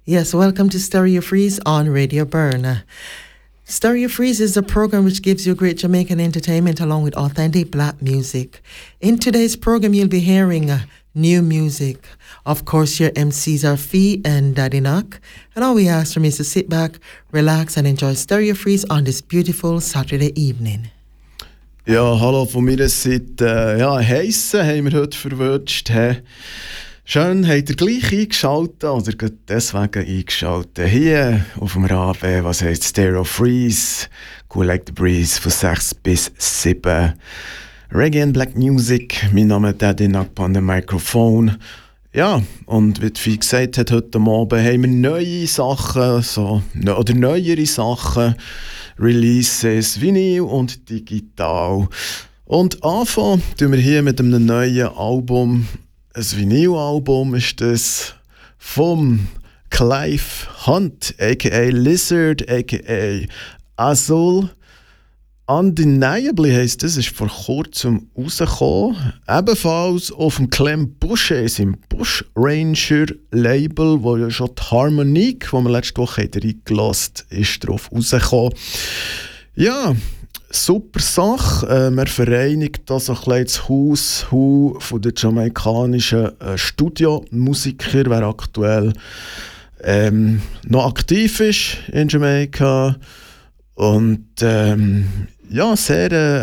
Yes, welcome to Stereo Freeze on Radio Burn. Stereo Freeze is a program which gives you great Jamaican entertainment along with authentic black music. In today's program, you'll be hearing new music. Of course, your MCs are Fee and Daddy Knock. And all we ask from you is to sit back, relax and enjoy Stereo Freeze on this beautiful Saturday evening. Ja, hallo von meiner Seite. Ja, heissen haben wir heute verwünscht. Schön, habt ihr gleich eingeschaltet oder deswegen eingeschaltet. Hier auf dem Rabe, was heisst Stereo Freeze, Cool Like the Breeze von 6 bis 7. Reggae and Black Music, mein Name ist Daddy Knock an dem Mikrofon. Ja, und wie Vieh gesagt hat, heute Abend haben wir neue Sachen, oder neuere Sachen, Releases, Vinyl und digital. Und anfangen tun wir hier mit einem neuen Album. Ein Vinyl-Album ist das vom Clive Hunt, a.k.a. Lizard, a.k.a. Azul. Undeniably heisst das, ist vor kurzem rausgekommen. Ebenfalls auf dem Clem Busche, im Bush Ranger Label, wo ja schon die Harmonique, die wir letzte Woche reingelassen haben, ist drauf rausgekommen. Ja, super Sache. Man vereinigt das ein bisschen das Haus von den jamaikanischen Studiomusikern, wer aktuell noch aktiv ist in Jamaika. Und ja, sehr